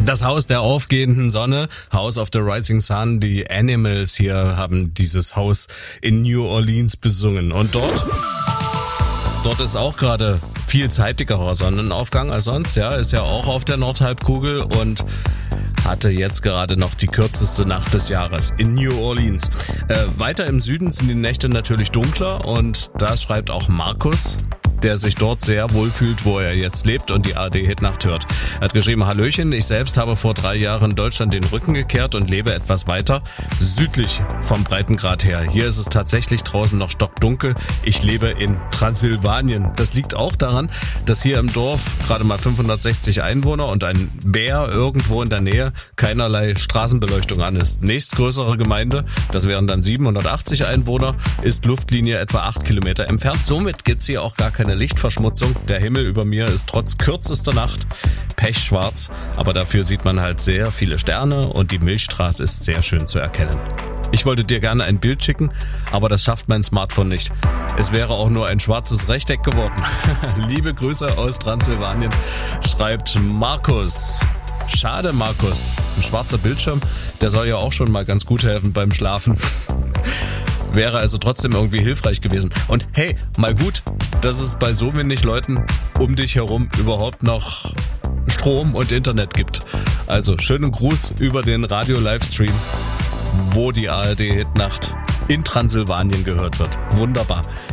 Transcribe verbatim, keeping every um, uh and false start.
Das Haus der aufgehenden Sonne, House of the Rising Sun, die Animals hier haben dieses Haus in New Orleans besungen. Und dort, dort ist auch gerade viel zeitigerer Sonnenaufgang als sonst, ja, ist ja auch auf der Nordhalbkugel und hatte jetzt gerade noch die kürzeste Nacht des Jahres in New Orleans. Äh, weiter im Süden sind die Nächte natürlich dunkler und das schreibt auch Markus, der sich dort sehr wohlfühlt, wo er jetzt lebt und die A R D-Hitnacht hört. Er hat geschrieben, Hallöchen, ich selbst habe vor drei Jahren Deutschland den Rücken gekehrt und lebe etwas weiter südlich vom Breitengrad her. Hier ist es tatsächlich draußen noch stockdunkel. Ich lebe in Transsilvanien. Das liegt auch daran, dass hier im Dorf gerade mal fünfhundertsechzig Einwohner und ein Bär irgendwo in der Nähe keinerlei Straßenbeleuchtung an ist. Nächstgrößere Gemeinde, das wären dann siebenhundertachtzig Einwohner, ist Luftlinie etwa acht Kilometer entfernt. Somit gibt's hier auch gar keine Lichtverschmutzung. Der Himmel über mir ist trotz kürzester Nacht pechschwarz, aber dafür sieht man halt sehr viele Sterne und die Milchstraße ist sehr schön zu erkennen. Ich wollte dir gerne ein Bild schicken, aber das schafft mein Smartphone nicht. Es wäre auch nur ein schwarzes Rechteck geworden. Liebe Grüße aus Transsilvanien, schreibt Markus. Schade, Markus. Ein schwarzer Bildschirm, der soll ja auch schon mal ganz gut helfen beim Schlafen. Wäre also trotzdem irgendwie hilfreich gewesen. Und hey, mal gut, dass es bei so wenig Leuten um dich herum überhaupt noch Strom und Internet gibt. Also schönen Gruß über den Radio-Livestream, wo die A R D-Hitnacht in Transsilvanien gehört wird. Wunderbar.